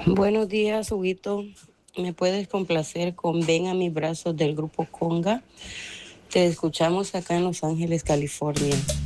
Buenos días, Huguito. ¿Me puedes complacer con Ven a mis brazos del grupo Conga? Te escuchamos acá en Los Ángeles, California.